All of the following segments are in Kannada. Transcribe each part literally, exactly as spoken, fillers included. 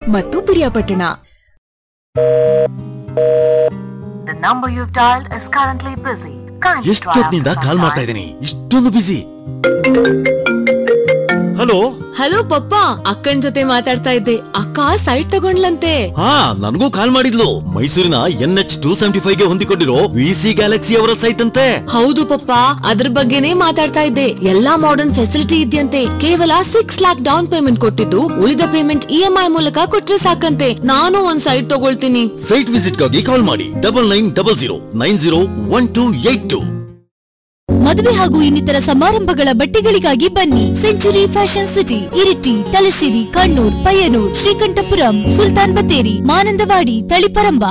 ಮತ್ತು Piriyapatna. The number you've dialed is currently busy. ಎಷ್ಟೊತ್ತಿನಿಂದ ಕಾಲ್ ಮಾಡ್ತಾ ಇದ್ದೀನಿ, ಇಷ್ಟೊಂದು ಬಿಸಿ. ಹಲೋ ಹಲೋ ಪಪ್ಪ, ಅಕ್ಕನ್ ಜೊತೆ ಮಾತಾಡ್ತಾ ಇದ್ದೆ. ಅಕ್ಕ ಸೈಟ್ ತಗೊಂಡ್ಲಂತೆ. ಹಾ, ನನಗೂ ಕಾಲ್ ಮಾಡಿದ್ಲು. ಮೈಸೂರಿನ N H two seventy five ಗೆ ಹೊಂದಿಕೊಂಡಿರೋ ವಿ ಸಿ ಗ್ಯಾಲಕ್ಸಿ ಅವರ ಸೈಟ್ ಅಂತೆ. ಹೌದು ಪಪ್ಪ, ಅದ್ರ ಬಗ್ಗೆನೇ ಮಾತಾಡ್ತಾ ಇದ್ದೆ. ಎಲ್ಲಾ ಮಾಡರ್ನ್ ಫೆಸಿಲಿಟಿ ಇದೆಯಂತೆ. ಕೇವಲ ಸಿಕ್ಸ್ ಲ್ಯಾಕ್ ಡೌನ್ ಪೇಮೆಂಟ್ ಕೊಟ್ಟಿದ್ದು ಉಳಿದ ಪೇಮೆಂಟ್ ಇ ಎಂ ಐ ಮೂಲಕ ಕೊಟ್ರೆ ಸಾಕಂತೆ. ನಾನು ಒಂದ್ ಸೈಟ್ ತಗೊಳ್ತೀನಿ. ಸೈಟ್ ವಿಸಿಟ್ ಗಾಗಿ ಕಾಲ್ ಮಾಡಿ double nine double zero nine zero one two eight two. ಮದುವೆ ಹಾಗೂ ಇನ್ನಿತರ ಸಮಾರಂಭಗಳ ಬಟ್ಟೆಗಳಿಗಾಗಿ ಬನ್ನಿ. Century fashion city, Iritty, Thalassery, Kannur, Payyanur, Sreekandapuram, Sultan Battery, Manandavadi, Taliparamba.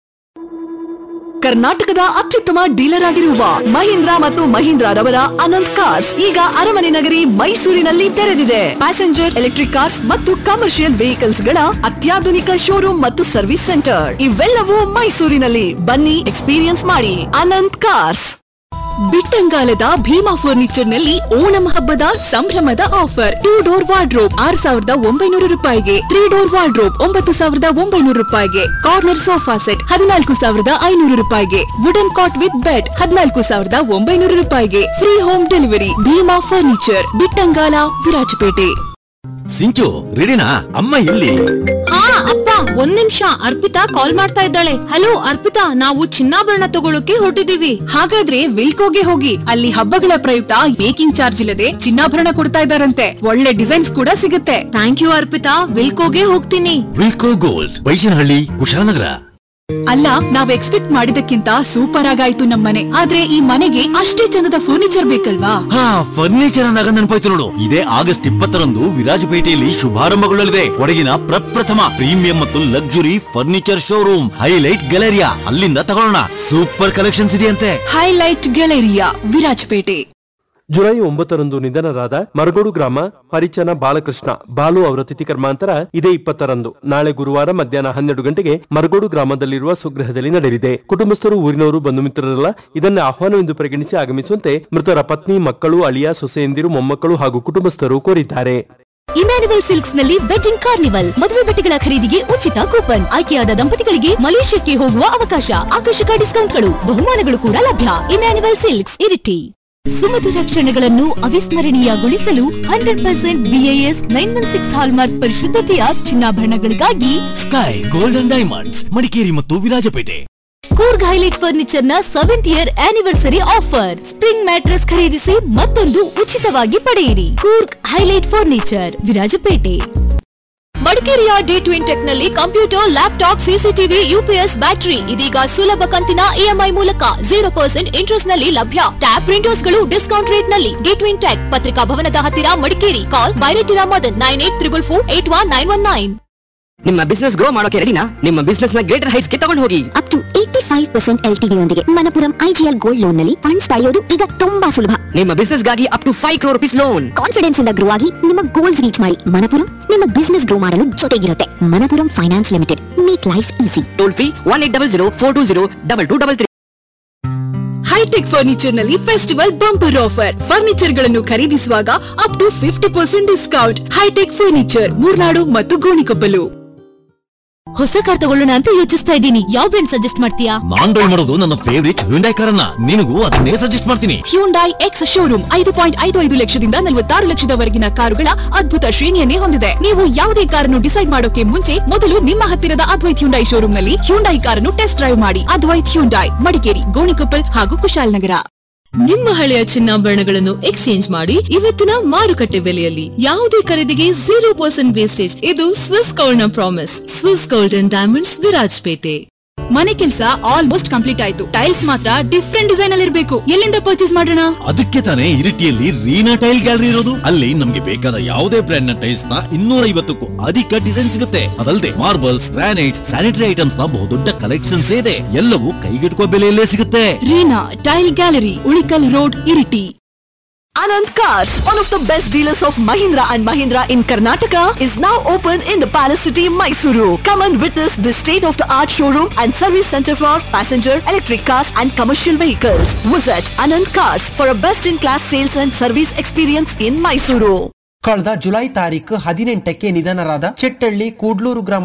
ಕರ್ನಾಟಕದ ಅತ್ಯುತ್ತಮ ಡೀಲರ್ ಆಗಿರುವ ಮಹೀಂದ್ರ ಮತ್ತು ಮಹೀಂದ್ರ ರವರ ಅನಂತ್ ಕಾರ್ಸ್ ಈಗ ಅರಮನೆ ನಗರಿ ಮೈಸೂರಿನಲ್ಲಿ ತೆರೆದಿದೆ. ಪ್ಯಾಸೆಂಜರ್ ಎಲೆಕ್ಟ್ರಿಕ್ ಕಾರ್ಸ್ ಮತ್ತು ಕಮರ್ಷಿಯಲ್ ವೆಹಿಕಲ್ಸ್ ಗಳ ಅತ್ಯಾಧುನಿಕ ಶೋರೂಮ್ ಮತ್ತು ಸರ್ವಿಸ್ ಸೆಂಟರ್ ಇವೆಲ್ಲವೂ ಮೈಸೂರಿನಲ್ಲಿ. ಬನ್ನಿ, ಎಕ್ಸ್ಪೀರಿಯನ್ಸ್ ಮಾಡಿ. ಅನಂತ್ ಕಾರ್ಸ್. ಬಿಟ್ಟಂಗಾಲದ ಭೀಮಾ ಫರ್ನಿಚರ್ ನಲ್ಲಿ ಓಣಂ ಹಬ್ಬದ ಸಂಭ್ರಮದ ಆಫರ್. ಟೂ ಡೋರ್ ವಾರ್ಡ್ರೋಬ್ ಆರು ಸಾವಿರದ ಒಂಬೈನೂರು ರೂಪಾಯಿಗೆ, ತ್ರೀ ಡೋರ್ ವಾರ್ಡ್ರೋಬ್ ಒಂಬತ್ತು ಸಾವಿರದ ಒಂಬೈನೂರು ರೂಪಾಯಿಗೆ, ಕಾರ್ನರ್ ಸೋಫಾ ಸೆಟ್ ಹದಿನಾಲ್ಕು ಸಾವಿರದ ಐನೂರು ರೂಪಾಯಿಗೆ, ವುಡನ್ ಕಾಟ್ ವಿತ್ ಬೆಡ್ ಹದಿನಾಲ್ಕು ಸಾವಿರದ ಒಂಬೈನೂರು ರೂಪಾಯಿಗೆ. Free home delivery. Bima furniture, Bittangala, Virajpet. ಸಿಂಚು, ರೆಡಿನಾ? ಅಮ್ಮ ಎಲ್ಲಿ? ಹಾ ಅಪ್ಪ, ಒಂದ್ ನಿಮಿಷ. ಅರ್ಪಿತಾ ಕಾಲ್ ಮಾಡ್ತಾ ಇದ್ದಾಳೆ. ಹಲೋ ಅರ್ಪಿತಾ, ನಾವು ಚಿನ್ನಾಭರಣ ತಗೊಳಕ್ಕೆ ಹೊರಟಿದೀವಿ. ಹಾಗಾದ್ರೆ ವಿಲ್ಕೋಗೆ ಹೋಗಿ. ಅಲ್ಲಿ ಹಬ್ಬಗಳ ಪ್ರಯುಕ್ತ ಮೇಕಿಂಗ್ ಚಾರ್ಜ್ ಇಲ್ಲದೆ ಚಿನ್ನಾಭರಣ ಕೊಡ್ತಾ ಇದಾರಂತೆ. ಒಳ್ಳೆ ಡಿಸೈನ್ಸ್ ಕೂಡ ಸಿಗುತ್ತೆ. ಥ್ಯಾಂಕ್ ಯು ಅರ್ಪಿತಾ, ವಿಲ್ಕೋಗೆ ಹೋಗ್ತೀನಿ. ವಿಲ್ಕೋ ಗೋಲ್ಡ್, ಬೈಶನಹಳ್ಳಿ, ಕುಶಾಲನಗರ. ಅಲ್ಲ, ನಾವ್ ಎಕ್ಸ್ಪೆಕ್ಟ್ ಮಾಡಿದಕ್ಕಿಂತ ಸೂಪರ್ ಆಗಾಯ್ತು ನಮ್ಮನೆ. ಆದ್ರೆ ಈ ಮನೆಗೆ ಅಷ್ಟೇ ಚಂದದ ಫರ್ನಿಚರ್ ಬೇಕಲ್ವಾ? ಹಾ, ಫರ್ನಿಚರ್ ಅಂದಾಗ ನೆನಪಾಯ್ತು ನೋಡು. ಇದೇ ಆಗಸ್ಟ್ ಇಪ್ಪತ್ತರಂದು ವಿರಾಜಪೇಟೆಯಲ್ಲಿ ಶುಭಾರಂಭಗೊಳ್ಳಲಿದೆ ಕೊಡಗಿನ ಪ್ರಪ್ರಥಮ ಪ್ರೀಮಿಯಂ ಮತ್ತು luxury furniture showroom highlight Galleria. ಅಲ್ಲಿಂದ ತಗೊಳ್ಳೋಣ. ಸೂಪರ್ ಕಲೆಕ್ಷನ್ಸ್ ಇದೆಯಂತೆ. Highlight Galleria, Virajpet. ಜುಲೈ ಒಂಬತ್ತರಂದು ನಿಧನರಾದ ಮರಗೋಡು ಗ್ರಾಮ ಪರಿಚನ ಬಾಲಕೃಷ್ಣ ಬಾಲು ಅವರ ತಿಥಿ ಕರ್ಮಾಂತರ ಇದೇ ಇಪ್ಪತ್ತರಂದು ನಾಳೆ ಗುರುವಾರ ಮಧ್ಯಾಹ್ನ ಹನ್ನೆರಡು ಗಂಟೆಗೆ ಮರಗೋಡು ಗ್ರಾಮದಲ್ಲಿರುವ ಸ್ವಗೃಹದಲ್ಲಿ ನಡೆಯಲಿದೆ. ಕುಟುಂಬಸ್ಥರು, ಊರಿನವರು, ಬಂಧು ಮಿತ್ರರೆಲ್ಲ ಇದನ್ನು ಆಹ್ವಾನವೆಂದು ಪರಿಗಣಿಸಿ ಆಗಮಿಸುವಂತೆ ಮೃತರ ಪತ್ನಿ, ಮಕ್ಕಳು, ಅಳಿಯ, ಸೊಸೆಯಂದಿರು, ಮೊಮ್ಮಕ್ಕಳು ಹಾಗೂ ಕುಟುಂಬಸ್ಥರು ಕೋರಿದ್ದಾರೆ. ಇಮ್ಯಾನ್ಯುವಲ್ ಸಿಲ್ಕ್ಸ್ ನಲ್ಲಿ ವೆಡ್ಡಿಂಗ್ ಕಾರ್ನಿವಲ್. ಮದುವೆ ಬಟ್ಟೆಗಳ ಖರೀದಿಗೆ ಉಚಿತ ಕೂಪನ್. ಆಯ್ಕೆಯಾದ ದಂಪತಿಗಳಿಗೆ ಮಲೇಷ್ಯಾಕ್ಕೆ ಹೋಗುವ ಅವಕಾಶ. ಆಕರ್ಷಕ ಡಿಸ್ಕೌಂಟ್ಗಳು, ಬಹುಮಾನಗಳು ಕೂಡ ಲಭ್ಯ. Emmanuel silks, Iritty. ಸುಮಧುರ ಕ್ಷಣಗಳನ್ನು ಅವಿಸ್ಮರಣೀಯಗೊಳಿಸಲು hundred percent BIS nine one six hallmark ಪರಿಶುದ್ಧತೆಯ ಚಿನ್ನಾಭರಣಗಳಿಗಾಗಿ sky golden diamonds, Madikeri ಮತ್ತು ವಿರಾಜಪೇಟೆ. ಕೂರ್ಗ್ ಹೈಲೈಟ್ ಫರ್ನಿಚರ್ ನ seventh year anniversary offer. Spring mattress ಖರೀದಿಸಿ ಮತ್ತೊಂದು ಉಚಿತವಾಗಿ ಪಡೆಯಿರಿ. Coorg highlight furniture, Virajpet. ಮಡಿಕೇರಿಯ ಡಿ ಟ್ವಿನ್ ಟೆಕ್ ನಲ್ಲಿ computer, laptop, CCTV, UPS, battery ಇದೀಗ ಸುಲಭ ಕಂತಿನ ಇಎಂಐ ಮೂಲಕ ಜೀರೋ ಪರ್ಸೆಂಟ್ ಇಂಟ್ರೆಸ್ಟ್ ನಲ್ಲಿ ಲಭ್ಯ. ಟ್ಯಾಬ್ ಪ್ರಿಂಟರ್ಸ್ ಗಳು ಡಿಸ್ಕೌಂಟ್ ರೇಟ್ ನಲ್ಲಿ. ಡಿ ಟ್ವಿನ್ ಟೆಕ್, ಪತ್ರಿಕಾ ಭವನದ ಹತ್ತಿರ, ಮಡಿಕೇರಿ. ಕಾಲ್ ಬೈರೇಟಿನ Madan nine eight triple four eight one nine one nine. ನಿಮ್ಮ ಬಿಸ್ನೆಸ್ ಗ್ರೋ ಮಾಡೋಕೆ ರೆಡಿನಾ? ನಿಮ್ಮ ಬಿಸ್ನೆಸ್ ನ ಗ್ರೇಟರ್ ಹೈಟ್ಸ್ ಗೆ ತಗೊಂಡು ಹೋಗಿ. Up to eighty five percent LTD ಯೊಂದಿಗೆ ಮಣಪುರಂ ಐಜಿಎಲ್ ಗೋಲ್ಡ್ ಲೋನ್ ನಲ್ಲಿ ಫಂಡ್ಸ್ ಪಡೆಯೋದು ಈಗ ತುಂಬಾ ಸುಲಭ. ನಿಮ್ಮ ಬಿಸ್ನೆಸ್ ಗಾಗಿ up to five crore rupees loan. Confidence ಇಂದ ಗ್ರೋ ಆಗಿ ನಿಮ್ಮ ಗೋಲ್ಸ್ ರೀಚ್ ಮಾಡಿ. ಮಣಪುರಂ ನಿಮ್ಮ ಬಿಸ್ನೆಸ್ ಗ್ರೋ ಮಾಡಲು ಜೊತೆಗಿರುತ್ತೆ. Manappuram finance limited, make life easy. Toll free one eight double zero four two zero double two double three. High tech furniture ನಲ್ಲಿ ಫೆಸ್ಟಿವಲ್ ಬಂಪರ್ ಆಫರ್. ಫರ್ನಿಚರ್ ಗಳನ್ನು ಖರೀದಿಸುವಾಗ up to fifty percent discount. High tech furniture, Murnad ಮತ್ತು ಗೋಣಿಕೊಪ್ಪಲು. ಹೊಸ ಕಾರ್ ತಗೊಳ್ಳೋಣ ಅಂತ ಯೋಚಿಸ್ತಾ ಇದ್ದೀನಿ. ಯಾವ ಬ್ರ್ಯಾಂಡ್ ಸಜೆಸ್ಟ್ ಮಾಡ್ತೀಯಾ? ನಾನ್ ಡ್ರೈವ್ ಮಾಡೋದು ನನ್ನ ಫೇವರಿಟ್ ಹ್ಯುಂಡೈ ಕಾರನ್ನ. ನಿನಗೂ ಅದನ್ನೇ ಸಜೆಸ್ಟ್ ಮಾಡ್ತೀನಿ. ಹ್ಯುಂಡೈ ಎಕ್ಸ್ ಶೋರೂಮ್ ಐದು ಪಾಯಿಂಟ್ ಐದು ಐದು ಲಕ್ಷದಿಂದ ನಲವತ್ತಾರು ಲಕ್ಷದವರೆಗಿನ ಕಾರುಗಳ ಅದ್ಭುತ ಶ್ರೇಣಿಯನ್ನೇ ಹೊಂದಿದೆ. ನೀವು ಯಾವುದೇ ಕಾರನ್ನು ಡಿಸೈಡ್ ಮಾಡೋಕೆ ಮುಂಚೆ ಮೊದಲು ನಿಮ್ಮ ಹತ್ತಿರದ ಅದ್ವೈತ್ ಹ್ಯುಂಡೈ ಶೋರೂಮ್ ನಲ್ಲಿ ಹ್ಯುಂಡೈ ಕಾರನ್ನು ಟೆಸ್ಟ್ ಡ್ರೈವ್ ಮಾಡಿ. ಅದ್ವೈತ್ ಹ್ಯುಂಡೈ, ಮಡಿಕೇರಿ, ಗೋಣಿಕೊಪ್ಪಲ್ ಹಾಗೂ ಕುಶಾಲನಗರ. ನಿಮ್ಮ ಹಳೆಯ ಚಿನ್ನಾಭರಣಗಳನ್ನು ಎಕ್ಸ್ಚೇಂಜ್ ಮಾಡಿ ಇವತ್ತಿನ ಮಾರುಕಟ್ಟೆ ಬೆಲೆಯಲ್ಲಿ. ಯಾವುದೇ ಖರೀದಿಗೆ ಜೀರೋ ಪರ್ಸೆಂಟ್ ವೇಸ್ಟೇಜ್. ಇದು ಸ್ವಿಸ್ ಗೋಲ್ಡ್ ನ promise. Swiss gold and diamonds, Virajpet. ಮನೆ ಕೆಲಸ ಆಲ್ಮೋಸ್ಟ್ ಕಂಪ್ಲೀಟ್ ಆಯ್ತು. ಟೈಲ್ಸ್ ಮಾತ್ರ ಡಿಫ್ರೆಂಟ್ ಡಿಸೈನ್ ಅಲ್ಲಿ ಇರಬೇಕು. ಎಲ್ಲಿಂದ ಪರ್ಚೇಸ್ ಮಾಡೋಣ? ಅದಕ್ಕೆ ತಾನೇ ಇರಿಟಿಯಲ್ಲಿ ರೀನಾ ಟೈಲ್ ಗ್ಯಾಲರಿ ಇರೋದು. ಅಲ್ಲಿ ನಮ್ಗೆ ಬೇಕಾದ ಯಾವುದೇ ಬ್ರ್ಯಾಂಡ್ ನ ಟೈಲ್ಸ್ ನ ಇನ್ನೂರ ಐವತ್ತಕ್ಕೂ ಅಧಿಕ ಡಿಸೈನ್ ಸಿಗುತ್ತೆ. ಅದಲ್ಲದೆ ಮಾರ್ಬಲ್ಸ್, ಗ್ರಾನೈಟ್ಸ್, ಸ್ಯಾನಿಟರಿ ಐಟಮ್ಸ್ ನ ಬಹುದೊಡ್ಡ ಕಲೆಕ್ಷನ್ಸ್ ಇದೆ. ಎಲ್ಲವೂ ಕೈಗೆಟುಕುವ ಬೆಲೆಯಲ್ಲೇ ಸಿಗುತ್ತೆ. Reena tail gallery, Ulikkal road, Iritty. Anand Cars, one of the best dealers of Mahindra and Mahindra in Karnataka, is now open in the Palace City, Mysuru. Come and witness the state-of-the-art showroom and service center for passenger, electric cars and commercial vehicles. Visit Anand Cars for a best-in-class sales and service experience in Mysuru. ಕಳೆದ ಜುಲೈ ತಾರೀಕು ಹದಿನೆಂಟಕ್ಕೆ ನಿಧನರಾದ ಚೆಟ್ಟಳ್ಳಿ ಕೂಡ್ಲೂರು ಗ್ರಾಮ